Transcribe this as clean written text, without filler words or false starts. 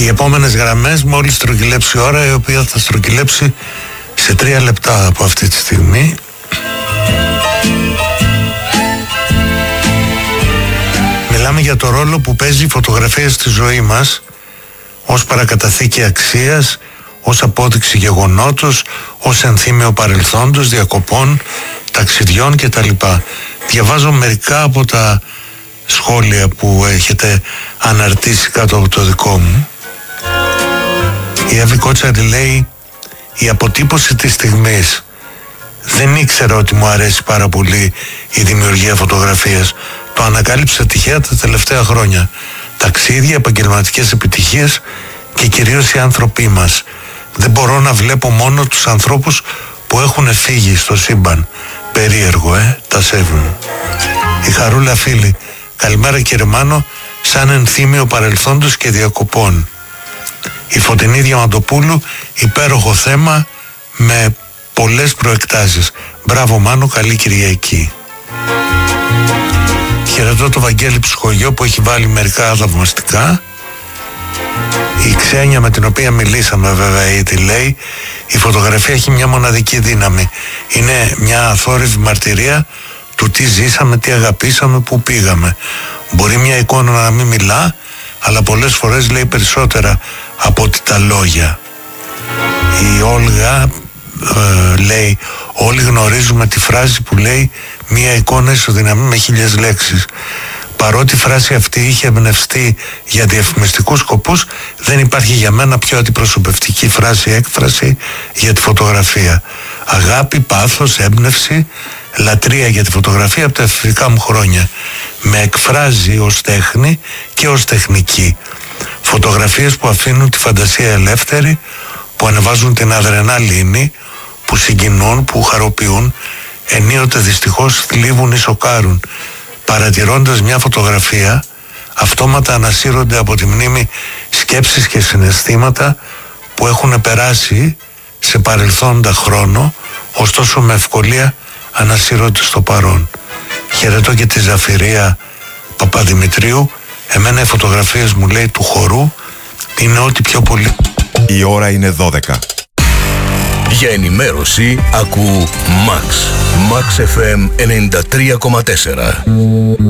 Οι επόμενες γραμμές μόλις στρογγυλέψει η ώρα, η οποία θα στρογγυλέψει σε 3 λεπτά από αυτή τη στιγμή. Μιλάμε για το ρόλο που παίζει η φωτογραφία στη ζωή μας ως παρακαταθήκη αξίας, ως απόδειξη γεγονότος, ως ενθύμιο παρελθόντος, διακοπών, ταξιδιών κτλ. Διαβάζω μερικά από τα σχόλια που έχετε αναρτήσει κάτω από το δικό μου. Η Εύη Κότσαρη λέει: η αποτύπωση της στιγμής. Δεν ήξερα ότι μου αρέσει πάρα πολύ η δημιουργία φωτογραφίας. Το ανακάλυψα τυχαία τα τελευταία χρόνια. Ταξίδια, επαγγελματικές επιτυχίες και κυρίως οι άνθρωποι μας. Δεν μπορώ να βλέπω μόνο τους ανθρώπους που έχουν φύγει στο σύμπαν. Περίεργο, τα σέβουν. Η Χαρούλα φίλη: καλημέρα κύριε Μάνο, σαν ενθύμιο παρελθόντος και διακοπών. Η Φωτεινή Διαμαντοπούλου: υπέροχο θέμα με πολλές προεκτάσεις. Μπράβο Μάνο, καλή Κυριακή. Χαιρετώ το Βαγγέλη Ψυχογειό που έχει βάλει μερικά θαυμαστικά. Η Ξένια με την οποία μιλήσαμε βέβαια ήδη λέει: η φωτογραφία έχει μια μοναδική δύναμη. Είναι μια αθόρυβη μαρτυρία του τι ζήσαμε, τι αγαπήσαμε, που πήγαμε. Μπορεί μια εικόνα να μην μιλά, αλλά πολλές φορές λέει περισσότερα από ότι τα λόγια. Η Όλγα λέει: όλοι γνωρίζουμε τη φράση που λέει μια εικόνα ισοδυναμεί με 1000 λέξεις. Παρότι η φράση αυτή είχε εμπνευστεί για διαφημιστικούς σκοπούς, δεν υπάρχει για μένα πιο αντιπροσωπευτική φράση έκφραση για τη φωτογραφία. Αγάπη, πάθος, έμπνευση, λατρεία για τη φωτογραφία από τα εφηβικά μου χρόνια. Με εκφράζει ως τέχνη και ως τεχνική. Φωτογραφίες που αφήνουν τη φαντασία ελεύθερη, που ανεβάζουν την αδρεναλίνη, που συγκινούν, που χαροποιούν, ενίοτε δυστυχώς θλίβουν ή σοκάρουν. Παρατηρώντας μια φωτογραφία, αυτόματα ανασύρονται από τη μνήμη σκέψεις και συναισθήματα που έχουν περάσει σε παρελθόντα χρόνο, ωστόσο με ευκολία ανασύρονται στο παρόν. Χαιρετώ και τη Ζαφυρία Παπαδημητρίου. Εμένα οι φωτογραφίες μου, λέει, του χορού είναι ό,τι πιο πολύ. Η ώρα είναι 12. Για ενημέρωση ακού Max FM 93,4.